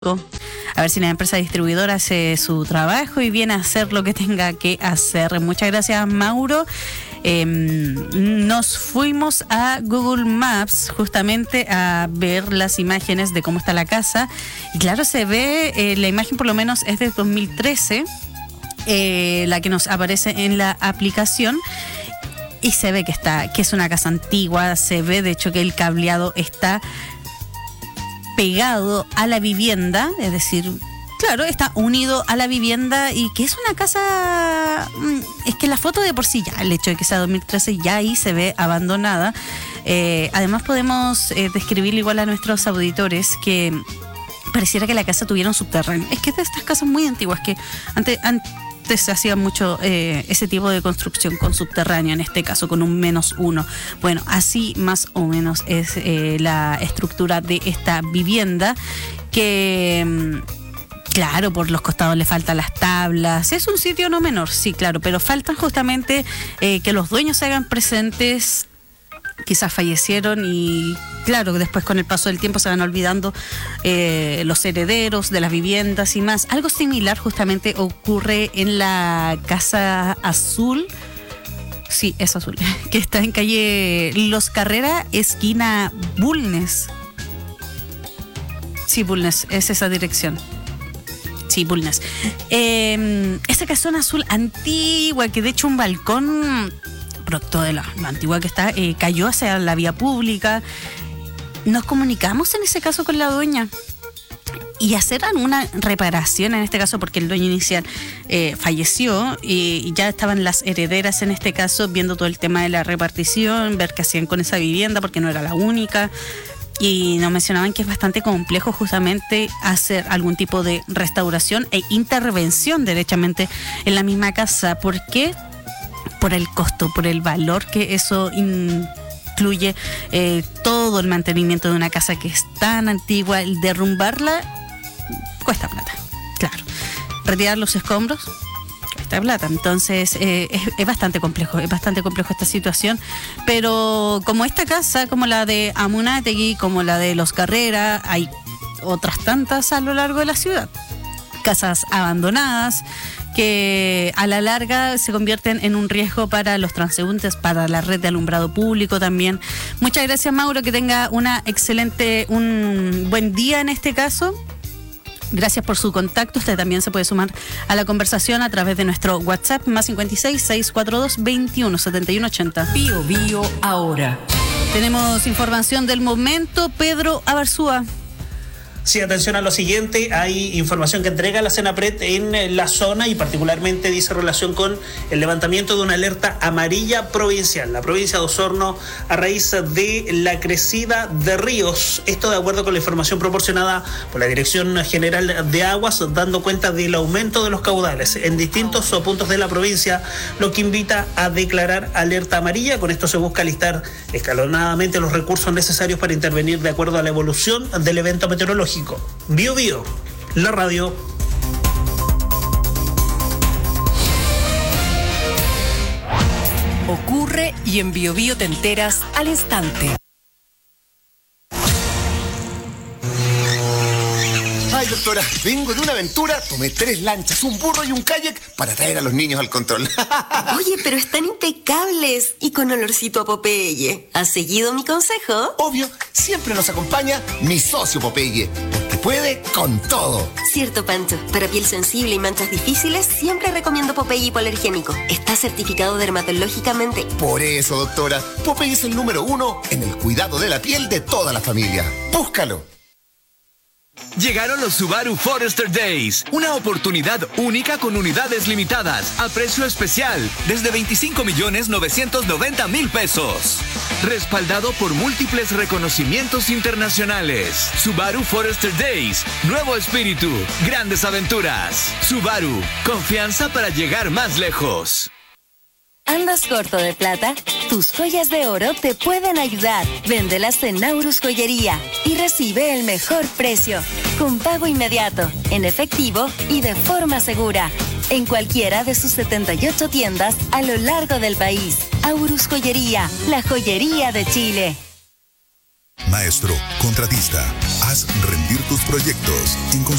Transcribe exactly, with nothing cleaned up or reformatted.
A ver si la empresa distribuidora hace su trabajo y viene a hacer lo que tenga que hacer. Muchas gracias, Mauro. Eh, nos fuimos a Google Maps justamente a ver las imágenes de cómo está la casa. Y claro, se ve, eh, la imagen por lo menos es de dos mil trece, eh, la que nos aparece en la aplicación. Y se ve que está, que es una casa antigua. Se ve, de hecho, que el cableado está pegado a la vivienda, es decir, claro, está unido a la vivienda y que es una casa, es que la foto de por sí ya, el hecho de que sea dos mil trece ya ahí se ve abandonada. Eh, además podemos eh, describirle igual a nuestros auditores que pareciera que la casa tuviera un subterráneo. Es que es de estas casas muy antiguas que antes, antes se hacía mucho eh, ese tipo de construcción con subterráneo, en este caso con un menos uno. Bueno, así más o menos es eh, la estructura de esta vivienda que, claro, por los costados le faltan las tablas. Es un sitio no menor, sí, claro, pero faltan justamente eh, que los dueños se hagan presentes. Quizás fallecieron y claro, después con el paso del tiempo se van olvidando eh, los herederos de las viviendas y más. Algo similar justamente ocurre en la Casa Azul, sí, es azul, que está en calle Los Carrera, esquina Bulnes. Sí, Bulnes, es esa dirección. Sí, Bulnes. Eh, esa casona azul antigua, que de hecho un balcón producto de la, la antigua que está, eh, cayó hacia la vía pública. Nos comunicamos en ese caso con la dueña y hacer una reparación en este caso porque el dueño inicial eh, falleció y, y ya estaban las herederas en este caso viendo todo el tema de la repartición, ver qué hacían con esa vivienda porque no era la única. Y nos mencionaban que es bastante complejo justamente hacer algún tipo de restauración e intervención derechamente en la misma casa. ¿Por qué? Por el costo, por el valor que eso incluye, eh, todo el mantenimiento de una casa que es tan antigua, el derrumbarla cuesta plata, claro. Retirar los escombros cuesta plata, entonces eh, es, es bastante complejo, es bastante complejo esta situación, pero como esta casa, como la de Amunátegui, como la de Los Carrera, hay otras tantas a lo largo de la ciudad, casas abandonadas, que a la larga se convierten en un riesgo para los transeúntes, para la red de alumbrado público también. Muchas gracias, Mauro, que tenga una excelente, un buen día en este caso. Gracias por su contacto. Usted también se puede sumar a la conversación a través de nuestro WhatsApp más cincuenta y seis, seiscientos cuarenta y dos, veintiuno setenta y uno ochenta. Bio Bio ahora. Tenemos información del momento. Pedro Abarzúa. Sí, atención a lo siguiente, hay información que entrega la Senapred en la zona y particularmente dice relación con el levantamiento de una alerta amarilla provincial, la provincia de Osorno a raíz de la crecida de ríos, esto de acuerdo con la información proporcionada por la Dirección General de Aguas, dando cuenta del aumento de los caudales en distintos puntos de la provincia, lo que invita a declarar alerta amarilla. Con esto se busca listar escalonadamente los recursos necesarios para intervenir de acuerdo a la evolución del evento meteorológico. Bio Bio, la radio. Ocurre y en Bio Bio te enteras al instante. Ay, doctora, vengo de una aventura, tomé tres lanchas, un burro y un kayak para traer a los niños al control. Oye, pero están impecables y con olorcito a Popeye. ¿Has seguido mi consejo? Obvio, siempre nos acompaña mi socio Popeye, porque puede con todo. Cierto, Pancho. Para piel sensible y manchas difíciles, siempre recomiendo Popeye hipoalergénico. Está certificado dermatológicamente. Por eso, doctora, Popeye es el número uno en el cuidado de la piel de toda la familia. Búscalo. Llegaron los Subaru Forester Days, una oportunidad única con unidades limitadas, a precio especial, desde veinticinco millones novecientos noventa mil pesos. Respaldado por múltiples reconocimientos internacionales. Subaru Forester Days, nuevo espíritu, grandes aventuras. Subaru, confianza para llegar más lejos. ¿Andas corto de plata? Tus joyas de oro te pueden ayudar. Véndelas en Naurus Joyería y recibe el mejor precio, con pago inmediato, en efectivo y de forma segura. En cualquiera de sus setenta y ocho tiendas a lo largo del país. Aurus Joyería, la joyería de Chile. Maestro, contratista, Haz rendir tus proyectos en